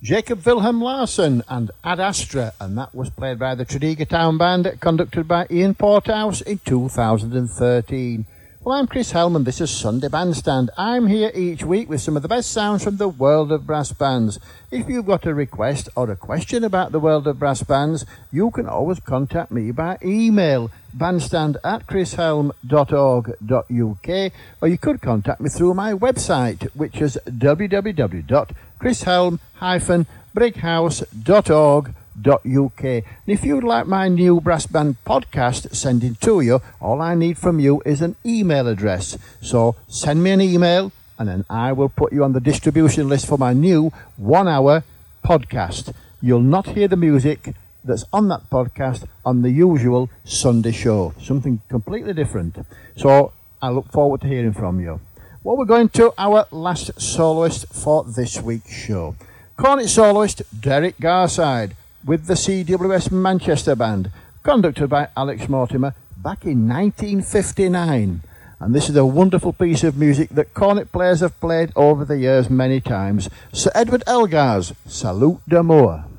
Jacob Wilhelm Larsson and Ad Astra, and that was played by the Tredegar Town Band, conducted by Ian Porthouse in 2013. Well, I'm Chris Helm and this is Sunday Bandstand. I'm here each week with some of the best sounds from the world of brass bands. If you've got a request or a question about the world of brass bands, you can always contact me by email, bandstand@chrishelm.org.uk, or you could contact me through my website, which is www.chrishelm-brighouse.org.uk. And if you'd like my new brass band podcast sending to you, all I need from you is an email address. So send me an email and then I will put you on the distribution list for my new 1 hour podcast. You'll not hear the music that's on that podcast on the usual Sunday show. Something completely different. So I look forward to hearing from you. Well, we're going to our last soloist for this week's show. Cornet soloist Derek Garside, with the CWS Manchester Band, conducted by Alex Mortimer back in 1959. And this is a wonderful piece of music that cornet players have played over the years many times. Sir Edward Elgar's Salute d'Amour.